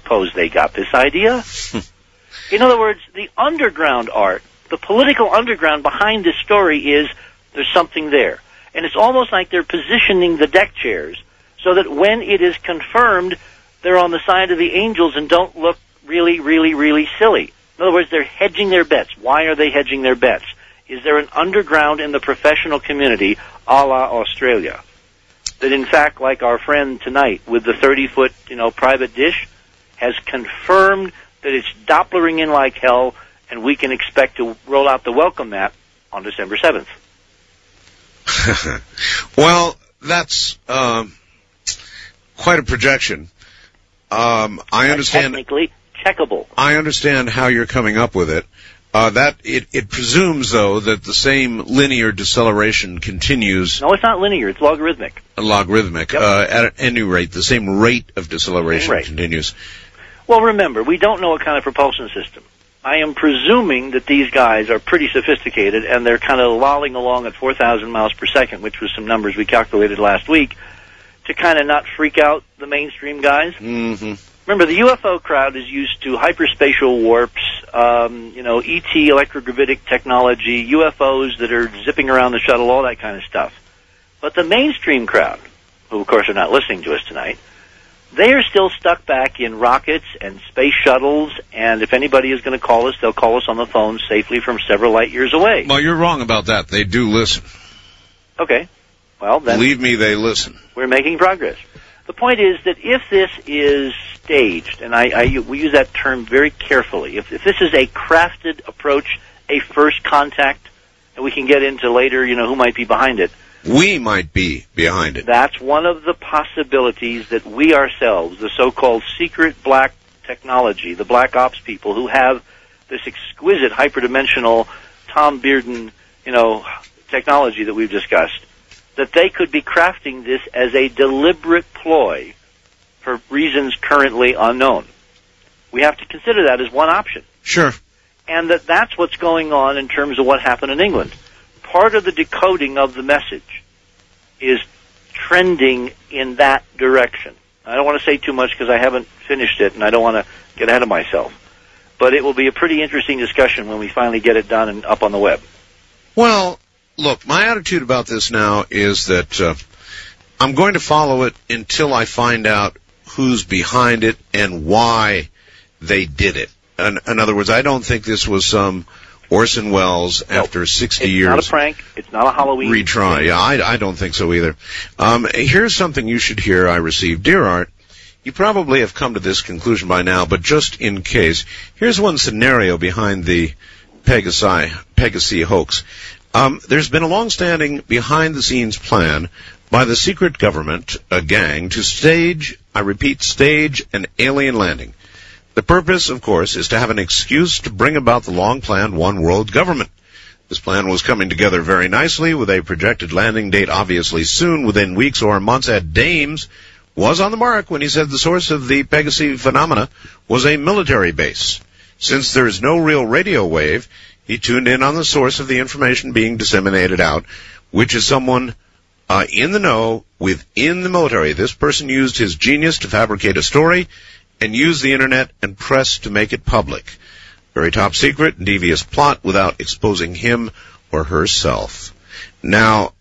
suppose they got this idea? In other words, the underground art, the political underground behind this story is there's something there. And it's almost like they're positioning the deck chairs so that when it is confirmed, they're on the side of the angels and don't look really, really, really silly. In other words, they're hedging their bets. Why are they hedging their bets? Is there an underground in the professional community, a la Australia, that in fact, like our friend tonight with the 30-foot, private dish, has confirmed that it's Dopplering in like hell, and we can expect to roll out the welcome mat on December 7th? Well, that's quite a projection. I understand. Technically checkable. I understand how you're coming up with it. It presumes, though, that the same linear deceleration continues. No, it's not linear. It's logarithmic. Logarithmic. Yep. At any rate, the same rate of deceleration continues. Well, remember, we don't know what kind of propulsion system. I am presuming that these guys are pretty sophisticated, and they're kind of lolling along at 4,000 miles per second, which was some numbers we calculated last week, to kind of not freak out the mainstream guys. Mm-hmm. Remember, the UFO crowd is used to hyperspatial warps, ET, electrogravitic technology, UFOs that are zipping around the shuttle, all that kind of stuff. But the mainstream crowd, who of course are not listening to us tonight, they are still stuck back in rockets and space shuttles, and if anybody is going to call us, they'll call us on the phone safely from several light years away. Well, you're wrong about that. They do listen. Okay. Well, then... Believe me, they listen. We're making progress. The point is that if this is staged, and we use that term very carefully, if this is a crafted approach, a first contact, and we can get into later, who might be behind it. We might be behind it. That's one of the possibilities that we ourselves, the so-called secret black technology, the black ops people who have this exquisite hyperdimensional Tom Bearden, technology that we've discussed, that they could be crafting this as a deliberate ploy for reasons currently unknown. We have to consider that as one option. Sure. And that's what's going on in terms of what happened in England. Part of the decoding of the message is trending in that direction. I don't want to say too much because I haven't finished it and I don't want to get ahead of myself. But it will be a pretty interesting discussion when we finally get it done and up on the web. Well, look, my attitude about this now is that I'm going to follow it until I find out who's behind it and why they did it. In other words, I don't think this was some Orson Welles, after 60 years... It's not a prank. It's not a Halloween retry. Yeah, I don't think so either. Here's something you should hear I received. Dear Art, you probably have come to this conclusion by now, but just in case, here's one scenario behind the Pegasus hoax. There's been a long-standing behind-the-scenes plan by the secret government, a gang, to stage an alien landing. The purpose, of course, is to have an excuse to bring about the long-planned one-world government. This plan was coming together very nicely, with a projected landing date obviously soon, within weeks or months. Ed Dames was on the mark when he said the source of the Pegasus phenomena was a military base. Since there is no real radio wave, he tuned in on the source of the information being disseminated out, which is someone in the know within the military. This person used his genius to fabricate a story and use the internet and press to make it public. Very top secret and devious plot without exposing him or herself. Now,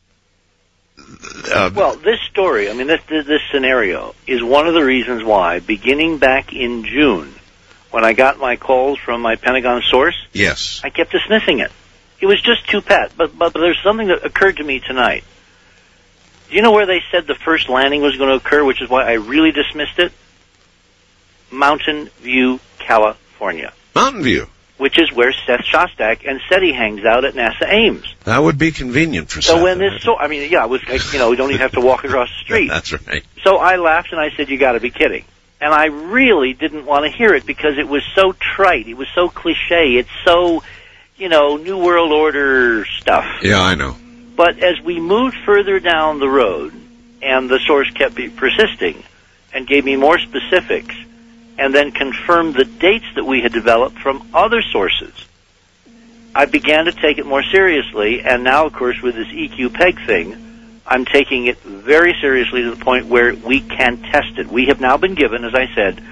well, this story, this scenario is one of the reasons why, beginning back in June, when I got my calls from my Pentagon source, yes, I kept dismissing it. It was just too pat. But there's something that occurred to me tonight. Do you know where they said the first landing was going to occur, which is why I really dismissed it? Mountain View, California. Mountain View. Which is where Seth Shostak and SETI hangs out at NASA Ames. That would be convenient for Seth. So when this, it was like, we don't even have to walk across the street. That's right. So I laughed and I said, you got to be kidding. And I really didn't want to hear it because it was so trite. It was so cliche. It's so, New World Order stuff. Yeah, I know. But as we moved further down the road, and the source kept persisting and gave me more specifics, and then confirmed the dates that we had developed from other sources, I began to take it more seriously, and now, of course, with this EQ-PEG thing, I'm taking it very seriously to the point where we can test it. We have now been given, as I said,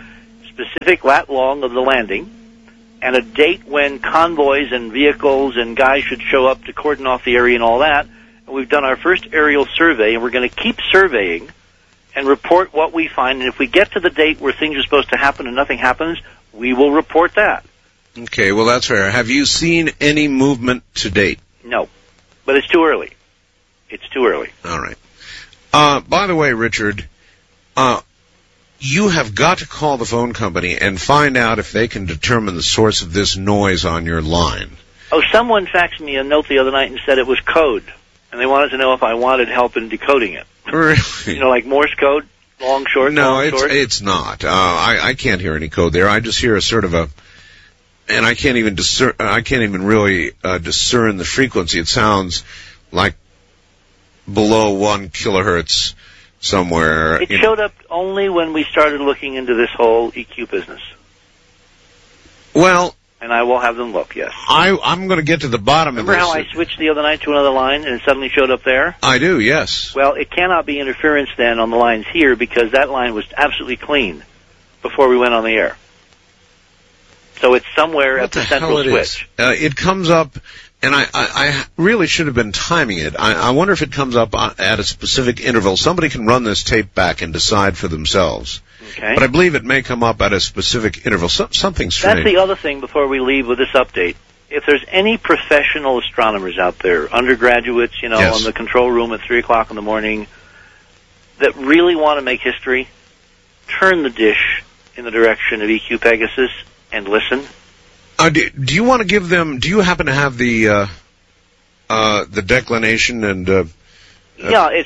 specific lat long of the landing, and a date when convoys and vehicles and guys should show up to cordon off the area and all that. And we've done our first aerial survey, and we're going to keep surveying and report what we find. And if we get to the date where things are supposed to happen and nothing happens, we will report that. Okay, well, that's fair. Have you seen any movement to date? No, but it's too early. It's too early. All right. By the way, Richard, you have got to call the phone company and find out if they can determine the source of this noise on your line. Oh, someone faxed me a note the other night and said it was code, and they wanted to know if I wanted help in decoding it. Really? You know, like Morse code, long, short, no, long, short? No, it's not. I can't hear any code there. I just hear a sort of a, and I can't even really discern the frequency. It sounds like below 1 kilohertz somewhere. It showed up only when we started looking into this whole EQ business. Well, and I will have them look, yes. I'm going to get to the bottom of this. Remember how I switched the other night to another line and it suddenly showed up there? I do, yes. Well, it cannot be interference then on the lines here because that line was absolutely clean before we went on the air. So it's somewhere at the central switch. It comes up, and I really should have been timing it. I wonder if it comes up at a specific interval. Somebody can run this tape back and decide for themselves. Okay. But I believe it may come up at a specific interval. Something strange. That's the other thing before we leave with this update. If there's any professional astronomers out there, undergraduates, Yes. in the control room at 3 o'clock in the morning, that really want to make history, turn the dish in the direction of EQ Pegasus and listen. Do you want to give them? Do you happen to have the declination and? Yeah, it's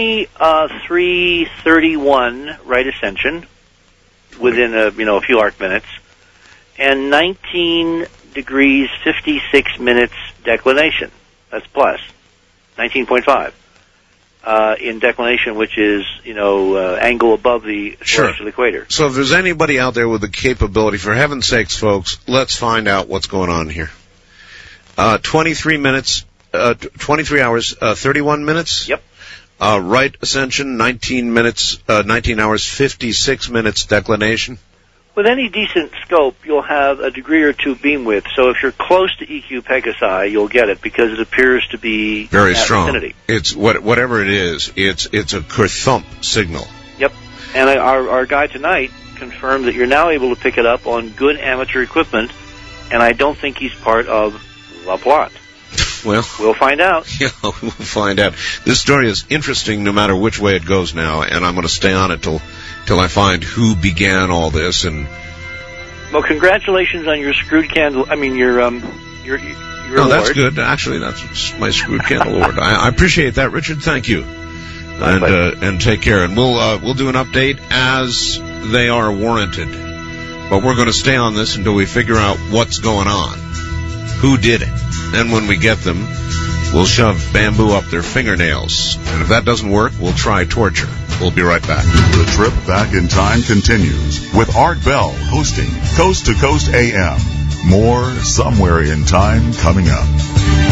2331 right ascension within a few arc minutes, and 19 degrees 56 minutes declination. That's plus 19.5 in declination, which is angle above the celestial equator. So if there's anybody out there with the capability, for heaven's sakes, folks, let's find out what's going on here. 23 hours, 31 minutes? Yep. Right ascension, 19 hours, 56 minutes declination. With any decent scope, you'll have a degree or two beam width. So if you're close to EQ Pegasi, you'll get it because it appears to be very at strong. Infinity. It's whatever it is. It's a kerthump signal. Yep. And our guy tonight confirmed that you're now able to pick it up on good amateur equipment, and I don't think he's part of La Plot. Well, we'll find out. Yeah, we'll find out. This story is interesting no matter which way it goes now, and I'm going to stay on it till I find who began all this. And well, congratulations on your screwed candle. I mean, your oh, award. That's good. Actually, that's my screwed candle award. I appreciate that, Richard. Thank you. And take care. And we'll do an update as they are warranted. But we're going to stay on this until we figure out what's going on. Who did it? Then when we get them, we'll shove bamboo up their fingernails. And if that doesn't work, we'll try torture. We'll be right back. The trip back in time continues with Art Bell hosting Coast to Coast AM. More Somewhere in Time coming up.